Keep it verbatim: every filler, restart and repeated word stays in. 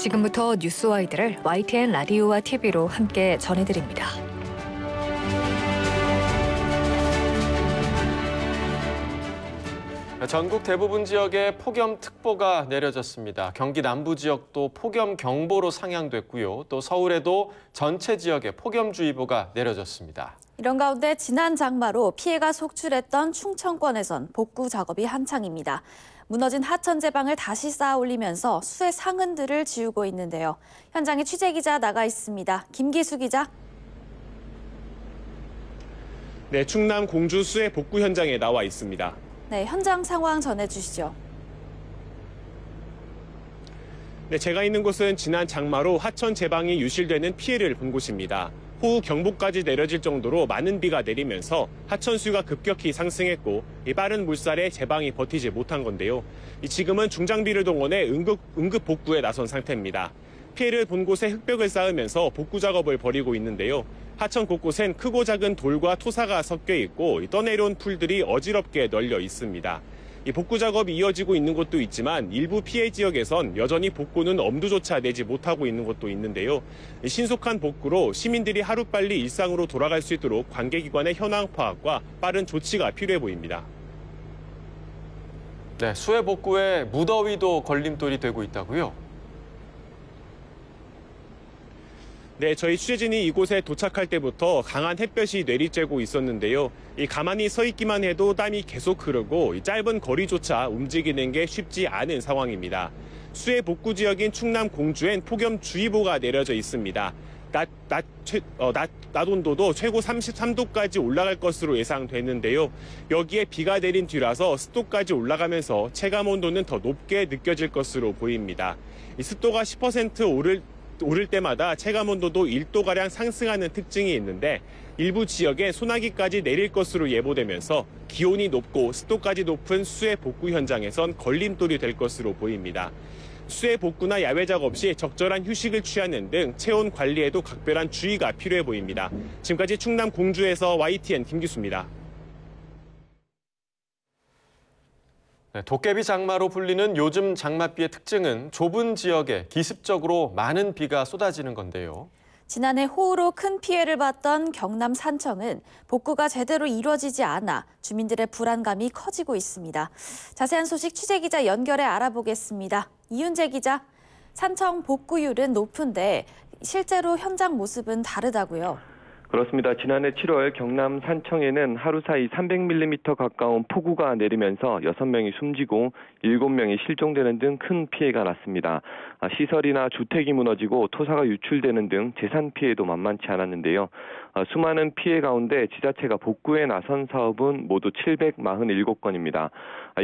지금부터 뉴스와이드를 와이티엔 라디오와 티비로 함께 전해드립니다. 전국 대부분 지역에 폭염특보가 내려졌습니다. 경기 남부 지역도 폭염경보로 상향됐고요. 또 서울에도 전체 지역에 폭염주의보가 내려졌습니다. 이런 가운데 지난 장마로 피해가 속출했던 충청권에선 복구 작업이 한창입니다. 무너진 하천 제방을 다시 쌓아 올리면서 수해 상흔들을 지우고 있는데요. 현장에 취재기자 나가 있습니다. 김기수 기자. 네, 충남 공주 수해 복구 현장에 나와 있습니다. 네, 현장 상황 전해주시죠. 네, 제가 있는 곳은 지난 장마로 하천 제방이 유실되는 피해를 본 곳입니다. 호우 경보까지 내려질 정도로 많은 비가 내리면서 하천 수위가 급격히 상승했고 이 빠른 물살에 제방이 버티지 못한 건데요. 지금은 중장비를 동원해 응급, 응급 복구에 나선 상태입니다. 피해를 본 곳에 흙벽을 쌓으면서 복구 작업을 벌이고 있는데요. 하천 곳곳엔 크고 작은 돌과 토사가 섞여 있고 떠내려온 풀들이 어지럽게 널려 있습니다. 이 복구 작업이 이어지고 있는 곳도 있지만 일부 피해 지역에선 여전히 복구는 엄두조차 내지 못하고 있는 곳도 있는데요. 신속한 복구로 시민들이 하루빨리 일상으로 돌아갈 수 있도록 관계기관의 현황 파악과 빠른 조치가 필요해 보입니다. 네, 수해 복구에 무더위도 걸림돌이 되고 있다고요? 네, 저희 취재진이 이곳에 도착할 때부터 강한 햇볕이 내리쬐고 있었는데요. 이 가만히 서 있기만 해도 땀이 계속 흐르고 이 짧은 거리조차 움직이는 게 쉽지 않은 상황입니다. 수해 복구 지역인 충남 공주엔 폭염주의보가 내려져 있습니다. 낮, 낮, 최, 어, 낮, 낮 온도도 최고 삼십삼 도까지 올라갈 것으로 예상되는데요. 여기에 비가 내린 뒤라서 습도까지 올라가면서 체감 온도는 더 높게 느껴질 것으로 보입니다. 이 습도가 십 퍼센트 오를 오를 때마다 체감온도도 일 도가량 상승하는 특징이 있는데 일부 지역에 소나기까지 내릴 것으로 예보되면서 기온이 높고 습도까지 높은 수해 복구 현장에선 걸림돌이 될 것으로 보입니다. 수해 복구나 야외 작업 시 적절한 휴식을 취하는 등 체온 관리에도 각별한 주의가 필요해 보입니다. 지금까지 충남 공주에서 와이티엔 김기수입니다. 네, 도깨비 장마로 불리는 요즘 장맛비의 특징은 좁은 지역에 기습적으로 많은 비가 쏟아지는 건데요. 지난해 호우로 큰 피해를 봤던 경남 산청은 복구가 제대로 이루어지지 않아 주민들의 불안감이 커지고 있습니다. 자세한 소식 취재기자 연결해 알아보겠습니다. 이윤재 기자, 산청 복구율은 높은데 실제로 현장 모습은 다르다고요? 그렇습니다. 지난해 칠월 경남 산청에는 하루 사이 삼백 밀리미터 가까운 폭우가 내리면서 여섯 명이 숨지고 일곱 명이 실종되는 등 큰 피해가 났습니다. 시설이나 주택이 무너지고 토사가 유출되는 등 재산 피해도 만만치 않았는데요. 수많은 피해 가운데 지자체가 복구에 나선 사업은 모두 칠백사십칠 건입니다.